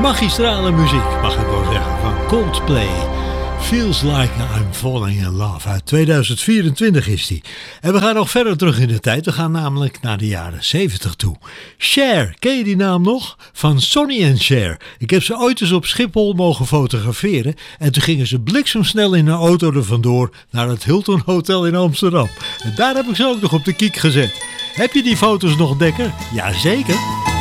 Magistrale muziek, mag ik wel zeggen, van Coldplay. Feels Like I'm Falling in Love. Uit 2024 is die. En we gaan nog verder terug in de tijd. We gaan namelijk naar de jaren 70 toe. Cher, ken je die naam nog? Van Sonny en Cher. Ik heb ze ooit eens op Schiphol mogen fotograferen. En toen gingen ze bliksemsnel in een auto er vandoor naar het Hilton Hotel in Amsterdam. En daar heb ik ze ook nog op de kiek gezet. Heb je die foto's nog, Dekker? Jazeker.